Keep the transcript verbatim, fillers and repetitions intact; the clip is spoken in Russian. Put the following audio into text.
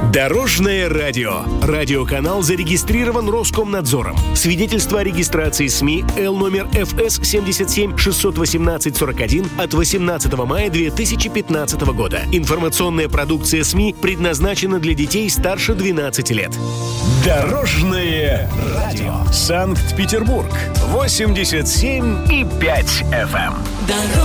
Дорожное радио. Радиоканал зарегистрирован Роскомнадзором. Свидетельство о регистрации СМИ Л номер эф эс семьдесят семь шестьсот восемнадцать сорок один от восемнадцатого мая две тысячи пятнадцатого года. Информационная продукция СМИ предназначена для детей старше двенадцати лет. Дорожное радио. Санкт-Петербург. восемьдесят семь и пять эф эм.